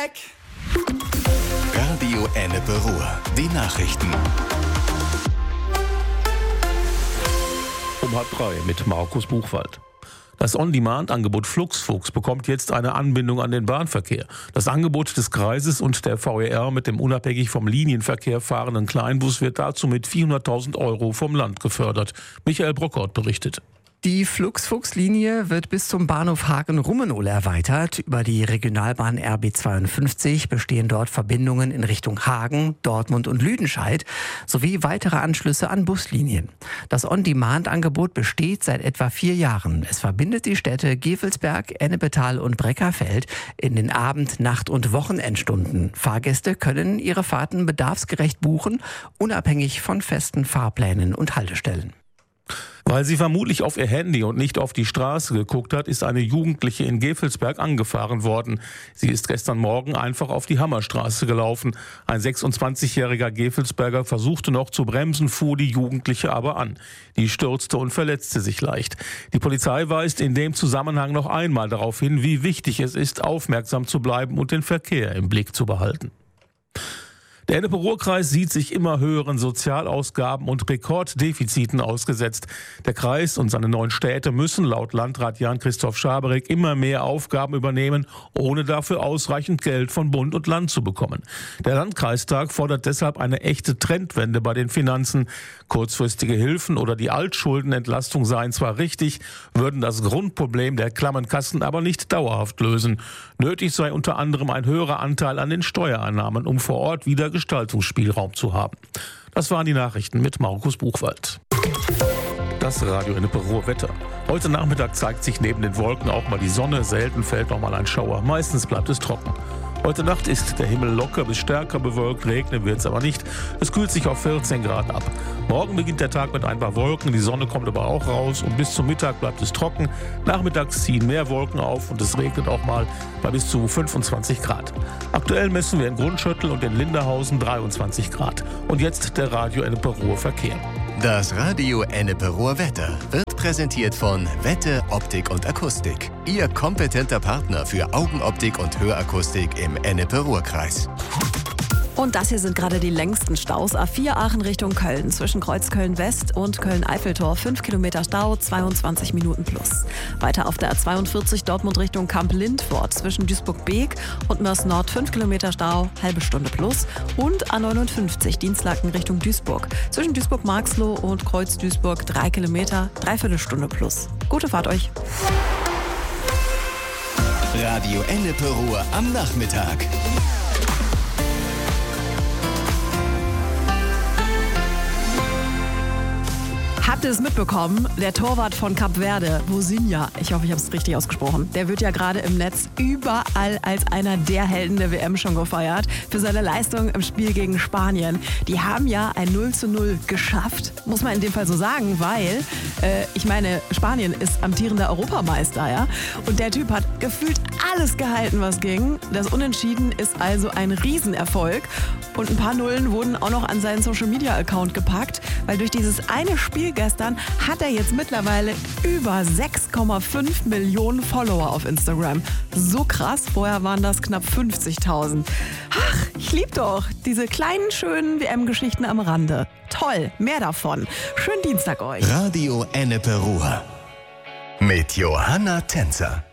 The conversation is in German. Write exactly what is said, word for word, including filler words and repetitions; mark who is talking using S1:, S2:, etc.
S1: Radio Ennepe Ruhr. Die Nachrichten.
S2: Um halb drei mit Markus Buchwald. Das On-Demand-Angebot Fluxfuchs bekommt jetzt eine Anbindung an den Bahnverkehr. Das Angebot des Kreises und der V E R mit dem unabhängig vom Linienverkehr fahrenden Kleinbus wird dazu mit vierhunderttausend Euro vom Land gefördert. Michael Brockert berichtet.
S3: Die Fluxfuchs-Linie wird bis zum Bahnhof Hagen-Rummenohl erweitert. Über die Regionalbahn R B zweiundfünfzig bestehen dort Verbindungen in Richtung Hagen, Dortmund und Lüdenscheid sowie weitere Anschlüsse an Buslinien. Das On-Demand-Angebot besteht seit etwa vier Jahren. Es verbindet die Städte Gevelsberg, Ennepetal und Breckerfeld in den Abend-, Nacht- und Wochenendstunden. Fahrgäste können ihre Fahrten bedarfsgerecht buchen, unabhängig von festen Fahrplänen und Haltestellen.
S2: Weil sie vermutlich auf ihr Handy und nicht auf die Straße geguckt hat, ist eine Jugendliche in Gevelsberg angefahren worden. Sie ist gestern Morgen einfach auf die Hammerstraße gelaufen. Ein sechsundzwanzigjähriger Gevelsberger versuchte noch zu bremsen, fuhr die Jugendliche aber an. Die stürzte und verletzte sich leicht. Die Polizei weist in dem Zusammenhang noch einmal darauf hin, wie wichtig es ist, aufmerksam zu bleiben und den Verkehr im Blick zu behalten. Der Ennepe-Ruhr-Kreis sieht sich immer höheren Sozialausgaben und Rekorddefiziten ausgesetzt. Der Kreis und seine neuen Städte müssen laut Landrat Jan-Christoph Schaberek immer mehr Aufgaben übernehmen, ohne dafür ausreichend Geld von Bund und Land zu bekommen. Der Landkreistag fordert deshalb eine echte Trendwende bei den Finanzen. Kurzfristige Hilfen oder die Altschuldenentlastung seien zwar richtig, würden das Grundproblem der klammen Kassen aber nicht dauerhaft lösen. Nötig sei unter anderem ein höherer Anteil an den Steuereinnahmen, um vor Ort wieder Gestaltungsspielraum zu haben. Das waren die Nachrichten mit Markus Buchwald. Das Radio Ennepe Ruhr Wetter. Heute Nachmittag zeigt sich neben den Wolken auch mal die Sonne. Selten fällt noch mal ein Schauer. Meistens bleibt es trocken. Heute Nacht ist der Himmel locker bis stärker bewölkt, regnen wird es aber nicht. Es kühlt sich auf vierzehn Grad ab. Morgen beginnt der Tag mit ein paar Wolken, die Sonne kommt aber auch raus und bis zum Mittag bleibt es trocken. Nachmittags ziehen mehr Wolken auf und es regnet auch mal bei bis zu fünfundzwanzig Grad. Aktuell messen wir in Grundschöttel und in Linderhausen dreiundzwanzig Grad. Und jetzt der Radio Ennepe Ruhr Verkehr.
S1: Das Radio Ennepe Ruhr Wetter wird präsentiert von Wette Optik und Akustik. Ihr kompetenter Partner für Augenoptik und Hörakustik im Ennepe-Ruhr-Kreis.
S4: Und das hier sind gerade die längsten Staus. A vier Aachen Richtung Köln. Zwischen Kreuzköln West und Köln-Eiffeltor. fünf Kilometer Stau, zweiundzwanzig Minuten plus. Weiter auf der A zweiundvierzig Dortmund Richtung Kamp-Lindfort. Zwischen Duisburg-Beek und Mörs-Nord fünf Kilometer Stau, halbe Stunde plus. Und A neunundfünfzig Dienstlaken Richtung Duisburg. Zwischen Duisburg-Marxloh und Kreuz-Duisburg drei Kilometer, dreiviertel Stunde plus. Gute Fahrt euch.
S1: Radio Ennepe Ruhr am Nachmittag.
S4: Habt ihr es mitbekommen? Der Torwart von Kap Verde, Vozinha, ich hoffe, ich habe es richtig ausgesprochen, der wird ja gerade im Netz überall als einer der Helden der W M schon gefeiert für seine Leistung im Spiel gegen Spanien. Die haben ja ein null zu null geschafft, muss man in dem Fall so sagen, weil, äh, ich meine, Spanien ist amtierender Europameister, ja? Und der Typ hat gefühlt alles gehalten, was ging. Das Unentschieden ist also ein Riesenerfolg. Und ein paar Nullen wurden auch noch an seinen Social-Media-Account gepackt, weil durch dieses eine Spiel gestern hat er jetzt mittlerweile über sechs Komma fünf Millionen Follower auf Instagram. So krass, vorher waren das knapp fünfzigtausend. Ach, ich lieb doch diese kleinen, schönen W M-Geschichten am Rande. Toll, mehr davon. Schönen Dienstag euch.
S1: Radio Ennepe Ruhr mit Johanna Tänzer.